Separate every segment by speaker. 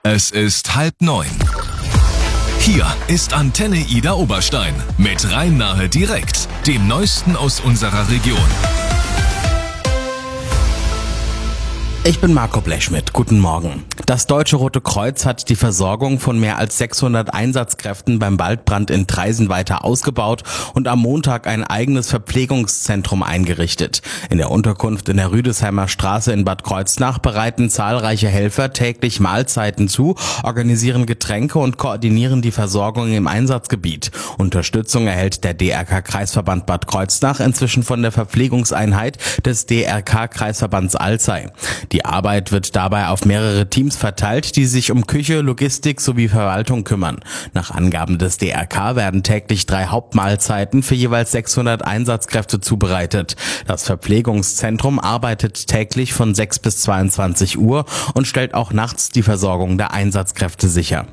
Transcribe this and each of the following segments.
Speaker 1: Es ist 8:30. Hier ist Antenne Ida Oberstein mit Rhein-Nahe direkt, dem Neuesten aus unserer Region.
Speaker 2: Ich bin Marco Blechschmidt. Guten Morgen. Das Deutsche Rote Kreuz hat die Versorgung von mehr als 600 Einsatzkräften beim Waldbrand in Traisen weiter ausgebaut und am Montag ein eigenes Verpflegungszentrum eingerichtet. In der Unterkunft in der Rüdesheimer Straße in Bad Kreuznach bereiten zahlreiche Helfer täglich Mahlzeiten zu, organisieren Getränke und koordinieren die Versorgung im Einsatzgebiet. Unterstützung erhält der DRK-Kreisverband Bad Kreuznach inzwischen von der Verpflegungseinheit des DRK-Kreisverbands Alzey. Die Arbeit wird dabei auf mehrere Teams verteilt, die sich um Küche, Logistik sowie Verwaltung kümmern. Nach Angaben des DRK werden täglich 3 Hauptmahlzeiten für jeweils 600 Einsatzkräfte zubereitet. Das Verpflegungszentrum arbeitet täglich von 6 bis 22 Uhr und stellt auch nachts die Versorgung der Einsatzkräfte sicher.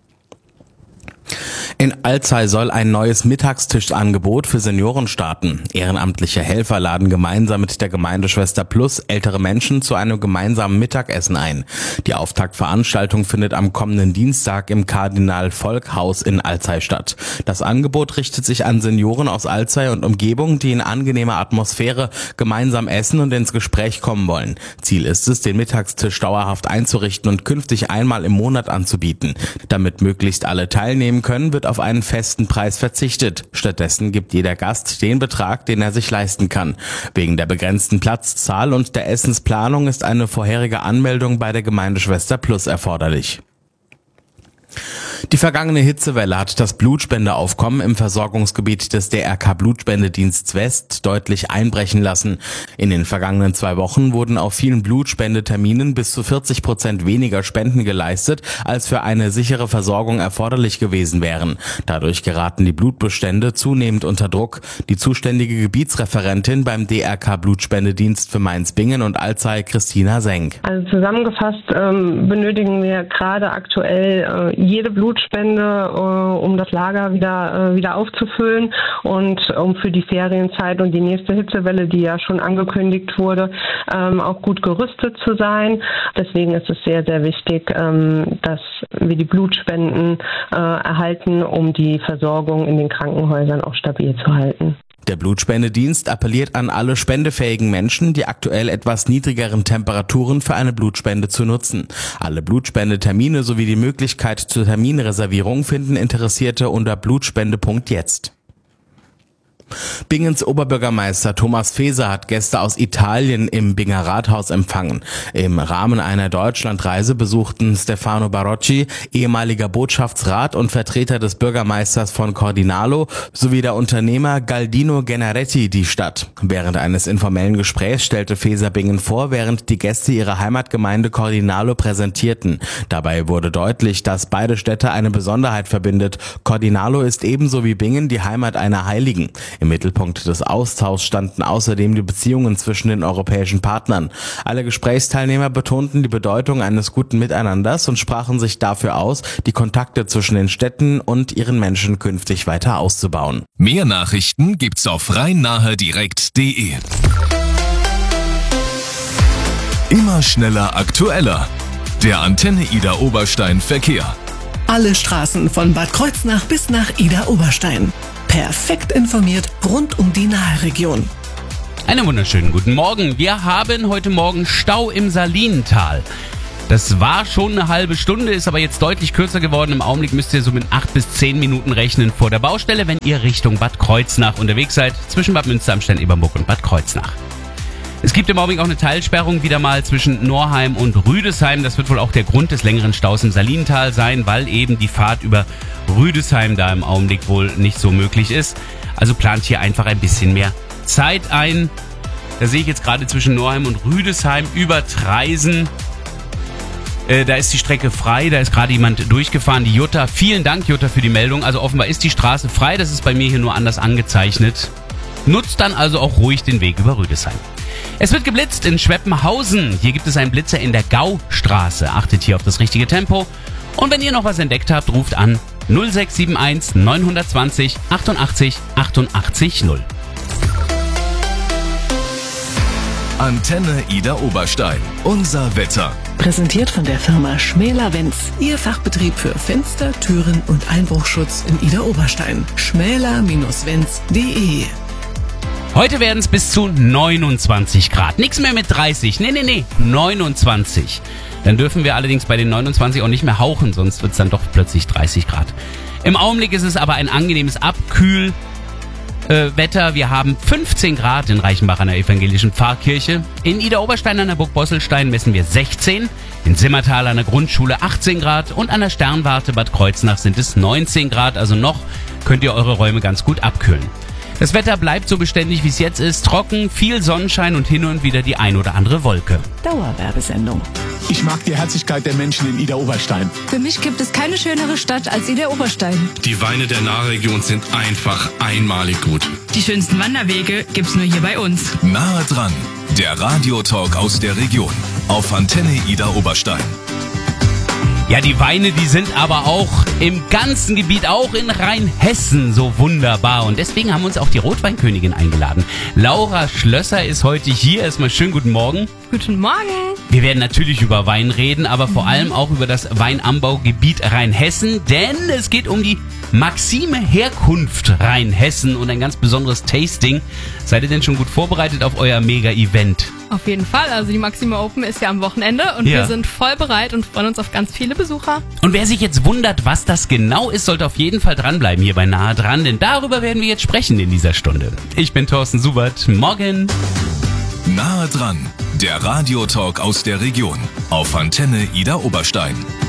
Speaker 2: In Alzey soll ein neues Mittagstischangebot für Senioren starten. Ehrenamtliche Helfer laden gemeinsam mit der Gemeindeschwester Plus ältere Menschen zu einem gemeinsamen Mittagessen ein. Die Auftaktveranstaltung findet am kommenden Dienstag im Kardinal-Volk-Haus in Alzey statt. Das Angebot richtet sich an Senioren aus Alzey und Umgebung, die in angenehmer Atmosphäre gemeinsam essen und ins Gespräch kommen wollen. Ziel ist es, den Mittagstisch dauerhaft einzurichten und künftig einmal im Monat anzubieten. Damit möglichst alle teilnehmen können, wird auf einen festen Preis verzichtet. Stattdessen gibt jeder Gast den Betrag, den er sich leisten kann. Wegen der begrenzten Platzzahl und der Essensplanung ist eine vorherige Anmeldung bei der Gemeindeschwester Plus erforderlich. Die vergangene Hitzewelle hat das Blutspendeaufkommen im Versorgungsgebiet des DRK Blutspendediensts West deutlich einbrechen lassen. In den vergangenen 2 Wochen wurden auf vielen Blutspendeterminen bis zu 40% weniger Spenden geleistet, als für eine sichere Versorgung erforderlich gewesen wären. Dadurch geraten die Blutbestände zunehmend unter Druck. Die zuständige Gebietsreferentin beim DRK Blutspendedienst für Mainz-Bingen und Alzey, Christina Senk.
Speaker 3: Also zusammengefasst benötigen wir gerade aktuell jede Blutspende, um das Lager wieder aufzufüllen und um für die Ferienzeit und die nächste Hitzewelle, die ja schon angekündigt wurde, auch gut gerüstet zu sein. Deswegen ist es sehr, sehr wichtig, dass wir die Blutspenden erhalten, um die Versorgung in den Krankenhäusern auch stabil zu halten.
Speaker 2: Der Blutspendedienst appelliert an alle spendefähigen Menschen, die aktuell etwas niedrigeren Temperaturen für eine Blutspende zu nutzen. Alle Blutspendetermine sowie die Möglichkeit zur Terminreservierung finden Interessierte unter blutspende.jetzt. Bingens Oberbürgermeister Thomas Faeser hat Gäste aus Italien im Binger Rathaus empfangen. Im Rahmen einer Deutschlandreise besuchten Stefano Barocci, ehemaliger Botschaftsrat und Vertreter des Bürgermeisters von Cordinalo, sowie der Unternehmer Galdino Gennaretti die Stadt. Während eines informellen Gesprächs stellte Faeser Bingen vor, während die Gäste ihre Heimatgemeinde Cordinalo präsentierten. Dabei wurde deutlich, dass beide Städte eine Besonderheit verbindet. Cordinalo ist ebenso wie Bingen die Heimat einer Heiligen. Im Mittelpunkt des Austauschs standen außerdem die Beziehungen zwischen den europäischen Partnern. Alle Gesprächsteilnehmer betonten die Bedeutung eines guten Miteinanders und sprachen sich dafür aus, die Kontakte zwischen den Städten und ihren Menschen künftig weiter auszubauen.
Speaker 1: Mehr Nachrichten gibt's auf rhein-nahe-direkt.de. Immer schneller, aktueller. Der Antenne Ida Oberstein Verkehr.
Speaker 4: Alle Straßen von Bad Kreuznach bis nach Ida Oberstein. Perfekt informiert rund um die Nahe-Region.
Speaker 5: Einen wunderschönen guten Morgen. Wir haben heute Morgen Stau im Salinental. Das war schon eine halbe Stunde, ist aber jetzt deutlich kürzer geworden. Im Augenblick müsst ihr so mit 8 bis 10 Minuten rechnen vor der Baustelle, wenn ihr Richtung Bad Kreuznach unterwegs seid, zwischen Bad Münsteramstein-Ebernburg und Bad Kreuznach. Es gibt im Augenblick auch eine Teilsperrung wieder mal zwischen Norheim und Rüdesheim. Das wird wohl auch der Grund des längeren Staus im Salinental sein, weil eben die Fahrt über Rüdesheim da im Augenblick wohl nicht so möglich ist. Also plant hier einfach ein bisschen mehr Zeit ein. Da sehe ich jetzt gerade zwischen Norheim und Rüdesheim über Traisen. Da ist die Strecke frei, da ist gerade jemand durchgefahren, die Jutta. Vielen Dank, Jutta, für die Meldung. Also offenbar ist die Straße frei, das ist bei mir hier nur anders angezeichnet. Nutzt dann also auch ruhig den Weg über Rüdesheim. Es wird geblitzt in Schweppenhausen. Hier gibt es einen Blitzer in der Gaustraße. Achtet hier auf das richtige Tempo. Und wenn ihr noch was entdeckt habt, ruft an 0671 920 88 88 0.
Speaker 1: Antenne Ida Oberstein. Unser Wetter.
Speaker 4: Präsentiert von der Firma Schmäler-Wenz. Ihr Fachbetrieb für Fenster, Türen und Einbruchschutz in Idar-Oberstein. schmäler-wenz.de.
Speaker 5: Heute werden es bis zu 29 Grad. Nichts mehr mit 30. Nee, 29. Dann dürfen wir allerdings bei den 29 auch nicht mehr hauchen, sonst wird es dann doch plötzlich 30 Grad. Im Augenblick ist es aber ein angenehmes Abkühlwetter. Wir haben 15 Grad in Reichenbach an der evangelischen Pfarrkirche. In Idar-Oberstein an der Burg Bosselstein messen wir 16. In Simmertal an der Grundschule 18 Grad. Und an der Sternwarte Bad Kreuznach sind es 19 Grad. Also noch könnt ihr eure Räume ganz gut abkühlen. Das Wetter bleibt so beständig, wie es jetzt ist. Trocken, viel Sonnenschein und hin und wieder die ein oder andere Wolke.
Speaker 4: Dauerwerbesendung.
Speaker 6: Ich mag die Herzlichkeit der Menschen in Idar-Oberstein.
Speaker 7: Für mich gibt es keine schönere Stadt als Idar-Oberstein.
Speaker 8: Die Weine der Nahregion sind einfach einmalig gut.
Speaker 9: Die schönsten Wanderwege gibt's nur hier bei uns.
Speaker 1: Nahe dran, der Radiotalk aus der Region auf Antenne Idar-Oberstein.
Speaker 5: Ja, die Weine, die sind aber auch im ganzen Gebiet, auch in Rheinhessen so wunderbar. Und deswegen haben wir uns auch die Rotweinkönigin eingeladen. Laura Schlösser ist heute hier. Erstmal schönen guten Morgen.
Speaker 7: Guten Morgen.
Speaker 5: Wir werden natürlich über Wein reden, aber vor allem auch über das Weinanbaugebiet Rheinhessen. Denn es geht um die Maxime Herkunft Rheinhessen und ein ganz besonderes Tasting. Seid ihr denn schon gut vorbereitet auf euer Mega-Event?
Speaker 10: Auf jeden Fall. Also die Maxime Open ist ja am Wochenende und wir sind voll bereit und freuen uns auf ganz viele Besucher.
Speaker 5: Und wer sich jetzt wundert, was das genau ist, sollte auf jeden Fall dranbleiben hier bei Nahe dran, denn darüber werden wir jetzt sprechen in dieser Stunde. Ich bin Thorsten Subert. Morgen.
Speaker 1: Nahe dran, der Radiotalk aus der Region auf Antenne Idar-Oberstein.